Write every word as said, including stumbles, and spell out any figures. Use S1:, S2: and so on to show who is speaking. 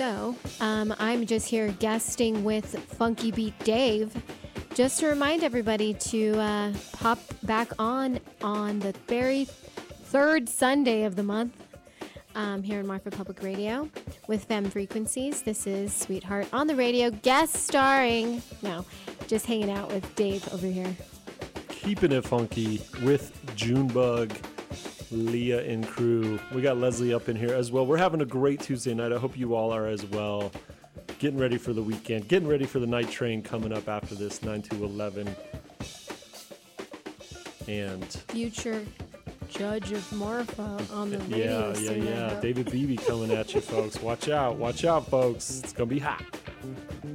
S1: So, um, I'm just here guesting with Funky Beat Dave. Just to remind everybody to uh, pop back on on the very third Sunday of the month um, here in Marfa Public Radio with Femme Frequencies. This is Sweetheart on the Radio, guest starring, no, just hanging out with Dave over here.
S2: Keeping it funky with Junebug, Leah, and crew. We got Leslie up in here as well. We're having a great Tuesday night. I hope you all are as well. Getting ready for the weekend. Getting ready for the night train coming up after this, nine to eleven. And
S1: future judge of Marfa on the
S2: yeah,
S1: radio.
S2: Yeah, yeah, yeah. David Beebe coming at you, folks. Watch out. Watch out, folks. It's going to be hot.